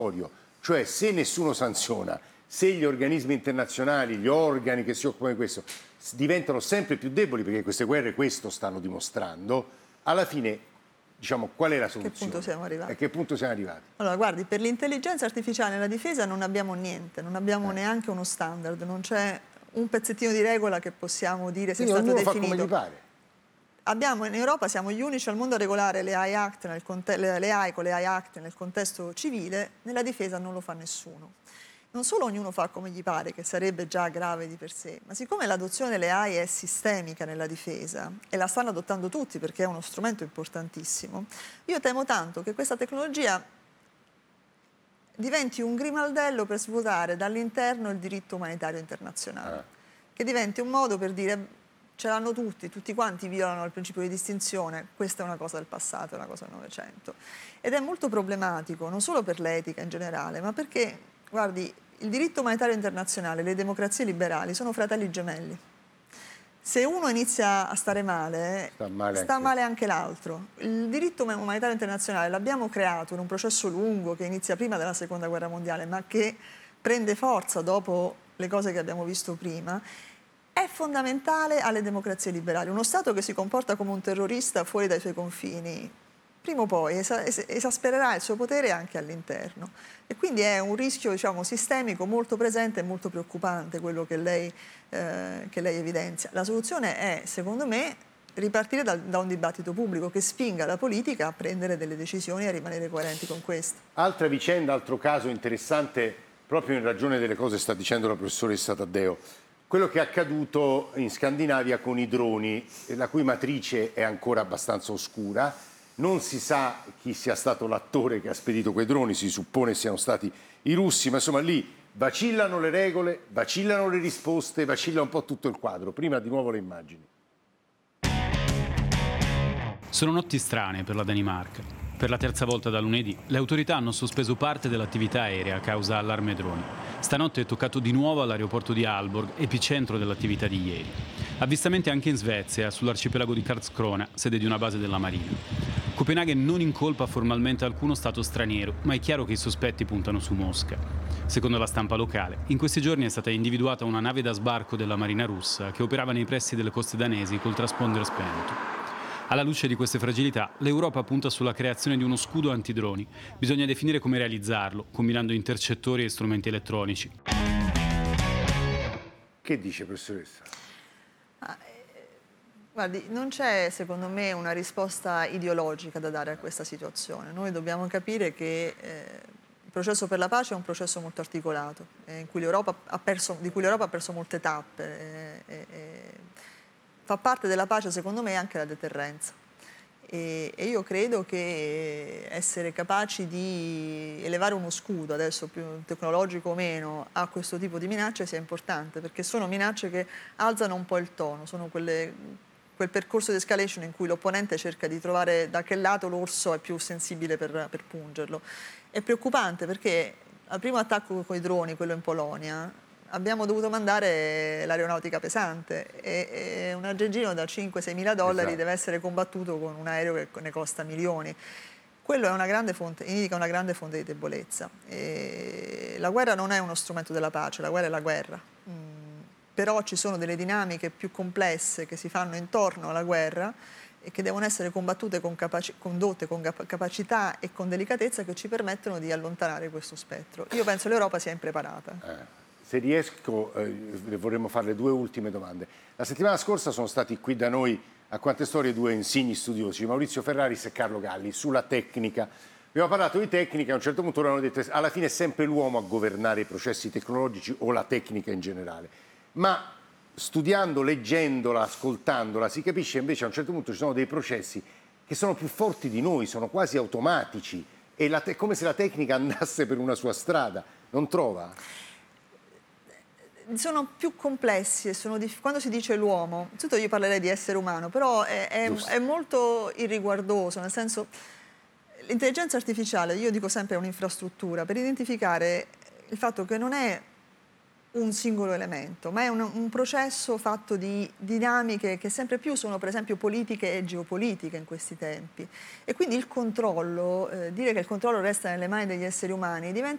cioè se nessuno sanziona, se gli organismi internazionali, gli organi che si occupano di questo diventano sempre più deboli, perché queste guerre questo stanno dimostrando, alla fine, diciamo, qual è la soluzione? A che punto siamo arrivati? A che punto siamo arrivati? Allora, guardi, per l'intelligenza artificiale nella difesa non abbiamo niente, non abbiamo neanche uno standard, non c'è un pezzettino di regola che possiamo dire sia stato definito. Fa come gli pare. Abbiamo in Europa, siamo gli unici al mondo a regolare le AI Act le AI con le AI Act nel contesto civile, nella difesa non lo fa nessuno. Non solo ognuno fa come gli pare, che sarebbe già grave di per sé, ma siccome l'adozione delle AI è sistemica nella difesa e la stanno adottando tutti perché è uno strumento importantissimo, io temo tanto che questa tecnologia diventi un grimaldello per svuotare dall'interno il diritto umanitario internazionale, che diventi un modo per dire ce l'hanno tutti quanti violano il principio di distinzione, questa è una cosa del passato, è una cosa del Novecento. Ed è molto problematico, non solo per l'etica in generale, ma perché, guardi, il diritto umanitario internazionale, le democrazie liberali sono fratelli gemelli. Se uno inizia a stare male, sta male anche l'altro. Il diritto umanitario internazionale l'abbiamo creato in un processo lungo che inizia prima della Seconda Guerra Mondiale, ma che prende forza dopo le cose che abbiamo visto prima. È fondamentale alle democrazie liberali. Uno Stato che si comporta come un terrorista fuori dai suoi confini, prima o poi esaspererà il suo potere anche all'interno. E quindi è un rischio, diciamo, sistemico molto presente e molto preoccupante quello che lei evidenzia. La soluzione è, secondo me, ripartire da un dibattito pubblico che spinga la politica a prendere delle decisioni e a rimanere coerenti con questo. Altra vicenda, altro caso interessante, proprio in ragione delle cose che sta dicendo la professoressa Taddeo. Quello che è accaduto in Scandinavia con i droni, la cui matrice è ancora abbastanza oscura, non si sa chi sia stato l'attore che ha spedito quei droni, si suppone siano stati i russi, ma insomma lì vacillano le regole, vacillano le risposte, vacilla un po' tutto il quadro. Prima di nuovo le immagini. Sono notti strane per la Danimarca. Per la terza volta da lunedì, le autorità hanno sospeso parte dell'attività aerea a causa allarme droni. Stanotte è toccato di nuovo all'aeroporto di Aalborg, epicentro dell'attività di ieri. Avvistamenti anche in Svezia, sull'arcipelago di Karlskrona, sede di una base della Marina. Copenaghen non incolpa formalmente alcuno Stato straniero, ma è chiaro che i sospetti puntano su Mosca. Secondo la stampa locale, in questi giorni è stata individuata una nave da sbarco della Marina russa che operava nei pressi delle coste danesi col trasponder spento. Alla luce di queste fragilità, l'Europa punta sulla creazione di uno scudo antidroni. Bisogna definire come realizzarlo, combinando intercettori e strumenti elettronici. Che dice, professoressa? Guardi, non c'è secondo me una risposta ideologica da dare a questa situazione. Noi dobbiamo capire che il processo per la pace è un processo molto articolato, in cui di cui l'Europa ha perso molte tappe. Fa parte della pace, secondo me, anche la deterrenza. E io credo che essere capaci di elevare uno scudo, adesso più tecnologico o meno, a questo tipo di minacce sia importante, perché sono minacce che alzano un po' il tono, sono quel percorso di escalation in cui l'opponente cerca di trovare da che lato l'orso è più sensibile per pungerlo. È preoccupante perché al primo attacco con i droni, quello in Polonia, abbiamo dovuto mandare l'aeronautica pesante e un aggeggino da 5-6 mila dollari deve essere combattuto con un aereo che ne costa milioni. Quello è una grande fonte, indica una grande fonte di debolezza. E la guerra non è uno strumento della pace, la guerra è la guerra. Però ci sono delle dinamiche più complesse che si fanno intorno alla guerra e che devono essere combattute condotte con capacità e con delicatezza che ci permettono di allontanare questo spettro. Io penso che l'Europa sia impreparata. Se riesco, vorremmo farle due ultime domande. La settimana scorsa sono stati qui da noi a Quante Storie due insigni studiosi, Maurizio Ferraris e Carlo Galli, sulla tecnica. Abbiamo parlato di tecnica, a un certo punto loro hanno detto alla fine è sempre l'uomo a governare i processi tecnologici o la tecnica in generale. Ma studiando, leggendola, ascoltandola, si capisce invece a un certo punto ci sono dei processi che sono più forti di noi, sono quasi automatici, e è come se la tecnica andasse per una sua strada, non trova? Sono più complessi e quando si dice l'uomo, innanzitutto io parlerei di essere umano, però è molto irriguardoso, nel senso l'intelligenza artificiale, io dico sempre, è un'infrastruttura per identificare il fatto che non è un singolo elemento, ma è un processo fatto di dinamiche che sempre più sono per esempio politiche e geopolitiche in questi tempi. E quindi il controllo, dire che il controllo resta nelle mani degli esseri umani, diventa